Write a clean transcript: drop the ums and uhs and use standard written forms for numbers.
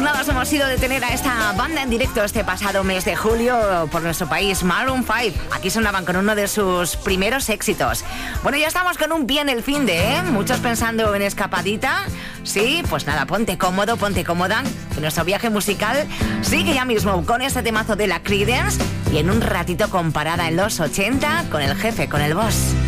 afortunados hemos sido de tener a esta banda en directo este pasado mes de julio por nuestro país, Maroon 5. Aquí sonaban con uno de sus primeros éxitos. Bueno, ya estamos con un pie en el finde, ¿eh? Muchos pensando en escapadita. Sí, pues nada, ponte cómodo, ponte cómoda, que nuestro viaje musical sigue ya mismo con este temazo de la Creedence y en un ratito comparada en los 80 con el jefe, con el boss.